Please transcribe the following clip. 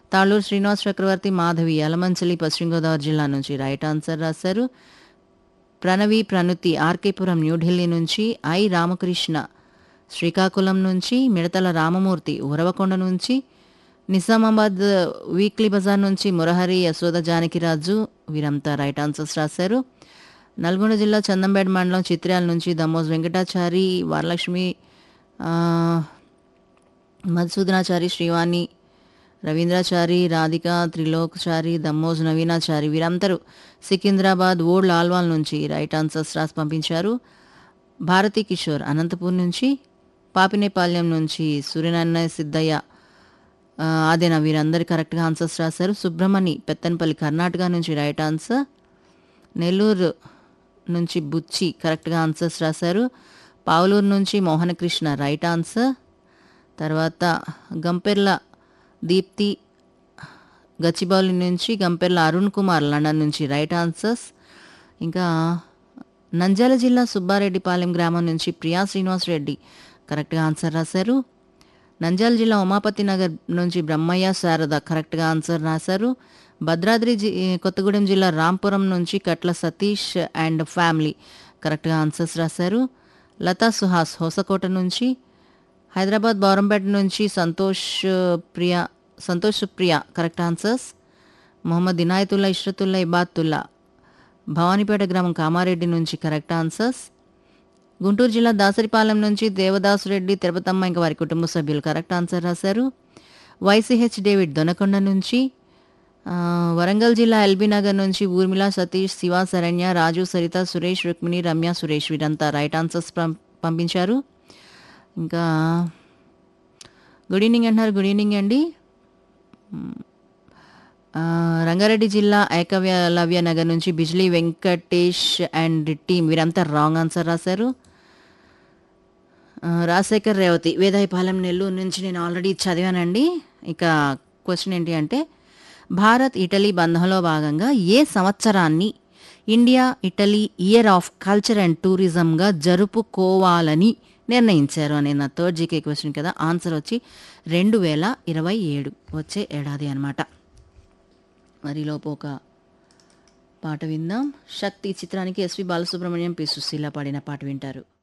తాళ్ళూరు శ్రీనివాస్ చక్రవర్తి, మాధవి యలమంచిలి పశ్చిమ గోదావరి జిల్లా నుంచి రైట్ ఆన్సర్ రాశారు. ప్రణవి ప్రణుతి ఆర్కేపురం న్యూఢిల్లీ నుంచి, ఐ రామకృష్ణ శ్రీకాకుళం నుంచి, మిడతల రామమూర్తి ఉరవకొండ నుంచి, నిజామాబాద్ వీక్లీ బజార్ నుంచి మురహరి యశోద జానకిరాజు వీరంతా రైట్ ఆన్సర్స్ రాశారు. నల్గొండ జిల్లా చందంబేడ్ మండలం చిత్ర్యాల నుంచి దమ్మోజ్ వెంకటాచారి, వరలక్ష్మి, ఆ, మధుసూదనాచారి, శ్రీవాణి, రవీంద్రాచారి, రాధిక, త్రిలోకచారి, దమ్మోజ్ నవీనాచారి వీరందరూ సికింద్రాబాద్ ఓల్డ్ ఆల్వాల్ నుంచి రైట్ ఆన్సర్స్ రాసి పంపించారు. భారతీ కిషోర్ అనంతపూర్ నుంచి, పాపినేపాల్యం నుంచి సూర్యనారాయణ సిద్ధయ్య, అదేనా వీరందరూ కరెక్ట్గా ఆన్సర్స్ రాశారు. సుబ్రహ్మణి పెత్తనపల్లి కర్ణాటక నుంచి రైట్ ఆన్సర్. నెల్లూరు నుంచి బుచ్చి కరెక్ట్గా ఆన్సర్స్ రాశారు. పావులూరు నుంచి మోహనకృష్ణ రైట్ ఆన్సర్. తర్వాత గంపెర్ల దీప్తి గచ్చిబౌలి నుంచి, గంపెర్ల అరుణ్ కుమార్ లండన్ నుంచి రైట్ ఆన్సర్స్. ఇంకా నంద్యాల జిల్లా సుబ్బారెడ్డిపాలెం గ్రామం నుంచి ప్రియా శ్రీనివాస్ రెడ్డి కరెక్ట్గా ఆన్సర్ రాశారు. నంద్యాల జిల్లా ఉమాపతి నగర్ నుంచి బ్రహ్మయ్య శారద కరెక్ట్గా ఆన్సర్ రాశారు. భద్రాద్రి కొత్తగూడెం జిల్లా రాంపురం నుంచి కట్ల సతీష్ అండ్ ఫ్యామిలీ కరెక్ట్గా ఆన్సర్స్ రాశారు. లతా సుహాస్ హోసకోట నుంచి, హైదరాబాద్ బౌరంపేట నుంచి సంతోష్ సుప్రియ కరెక్ట్ ఆన్సర్స్. మొహమ్మద్ ఇనాయతుల్లా, ఇష్రతుల్లా, ఇబాతుల్లా భవానీపేట గ్రామం కామారెడ్డి నుంచి కరెక్ట్ ఆన్సర్స్. గుంటూరు జిల్లా దాసరిపాలెం నుంచి దేవదాసు రెడ్డి, తిరుపతమ్మ ఇంకా వారి కుటుంబ సభ్యులు కరెక్ట్ ఆన్సర్ రాశారు. వైసీహెచ్ డేవిడ్ దొనకొండ నుంచి, వరంగల్ జిల్లా ఎల్బీ నగర్ నుంచి ఊర్మిళ, సతీష్, శివ, శరణ్య, రాజు, సరిత, సురేష్, రుక్మిణి, రమ్య, సురేష్ వీరంతా రైట్ ఆన్సర్స్ పంపించారు. ఇంకా గుడ్ ఈవినింగ్ అంటున్నారు. గుడ్ ఈవినింగ్ అండి. రంగారెడ్డి జిల్లా ఏకలవ్య నగర్ నుంచి బిజ్లీ వెంకటేష్ అండ్ టీమ్ వీరంతా రాంగ్ ఆన్సర్ రాశారు. రాజశేఖర్ రేవతి వేదాయపాలెం నెల్లూరు నుంచి నేను ఆల్రెడీ చదివానండి. ఇక క్వశ్చన్ ఏంటి అంటే, భారత్ ఇటలీ బంధంలో భాగంగా ఏ సంవత్సరాన్ని India Italy year of culture and టూరిజంగా జరుపుకోవాలని నిర్ణయించారు అనే నా థర్డ్ జీకే క్వశ్చన్ కదా. ఆన్సర్ వచ్చి 2027 వచ్చే ఏడాది అనమాట. మరిలోపు ఒక పాట విందాం. శక్తి చిత్రానికి ఎస్వి బాలసుబ్రహ్మణ్యం, పి సుశీల పాడిన పాట వింటారు.